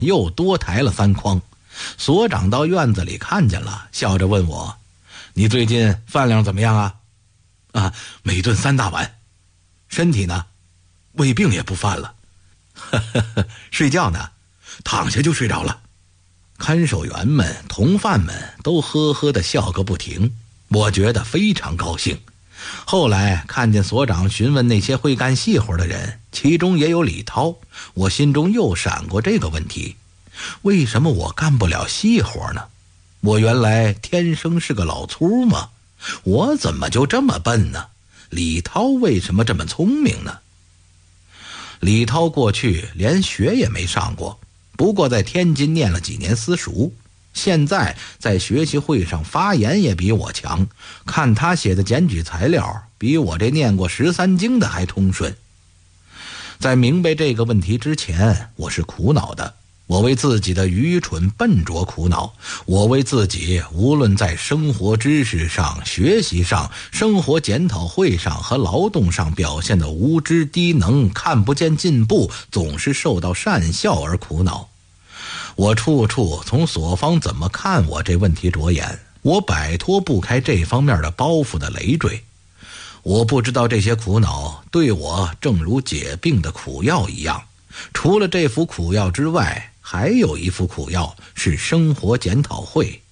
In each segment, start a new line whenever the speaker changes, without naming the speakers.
又多抬了3筐。所长到院子里看见了，笑着问我：“你最近饭量怎么样啊？”“每顿3大碗。”“身体呢？”“胃病也不犯了。”“睡觉呢？”“躺下就睡着了。”看守员们、同犯们都呵呵地笑个不停，我觉得非常高兴。后来看见所长询问那些会干细活的人，其中也有李涛，我心中又闪过这个问题：为什么我干不了细活呢？我原来天生是个老粗吗？我怎么就这么笨呢？李涛为什么这么聪明呢？李涛过去连学也没上过，不过在天津念了几年私塾，现在在学习会上发言也比我强，看他写的检举材料比我这念过13经的还通顺。在明白这个问题之前，我是苦恼的，我为自己的愚蠢笨拙苦恼，我为自己无论在生活知识上、学习上、生活检讨会上和劳动上表现的无知低能、看不见进步，总是受到善笑而苦恼。我处处从所方怎么看我这问题着眼，我摆脱不开这方面的包袱的累赘。我不知道这些苦恼对我正如解病的苦药一样，除了这副苦药之外，还有一副苦药是生活检讨会。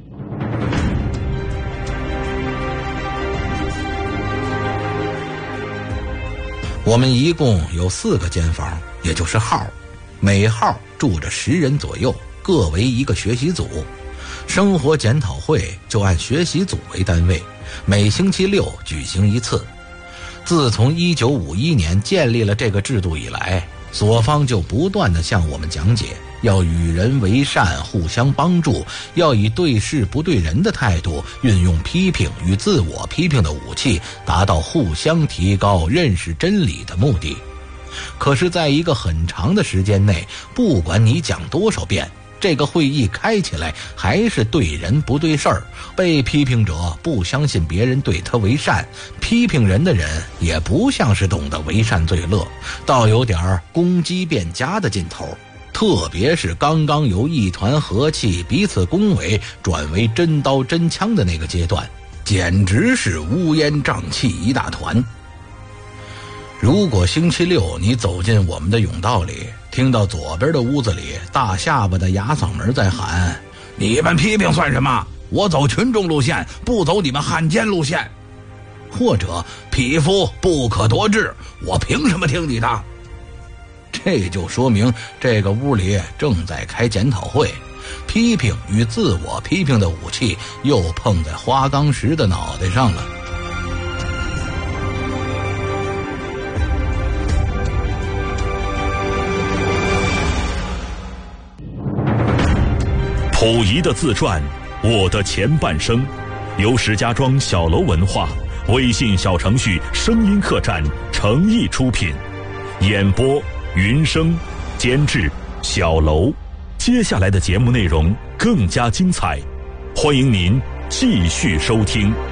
我们一共有4个间房，也就是号，每号住着10人左右，各为一个学习组。生活检讨会就按学习组为单位，每星期6举行一次。自从1951年建立了这个制度以来，所方就不断地向我们讲解，要与人为善，互相帮助，要以对事不对人的态度，运用批评与自我批评的武器，达到互相提高、认识真理的目的。可是在一个很长的时间内，不管你讲多少遍，这个会议开起来还是对人不对事儿，被批评者不相信别人对他为善，批评人的人也不像是懂得为善最乐，倒有点攻击变家的劲头。特别是刚刚由一团和气彼此恭维转为真刀真枪的那个阶段，简直是乌烟瘴气一大团。如果星期6你走进我们的甬道里，听到左边的屋子里大下巴的哑嗓门在喊：“你们批评算什么？我走群众路线，不走你们汉奸路线。”或者“匹夫不可夺志，我凭什么听你的？”这就说明这个屋里正在开检讨会，批评与自我批评的武器又碰在花岗石的脑袋上了。
溥仪的自传《我的前半生》，由石家庄小楼文化微信小程序声音客栈诚意出品，演播云生，监制小楼。接下来的节目内容更加精彩，欢迎您继续收听。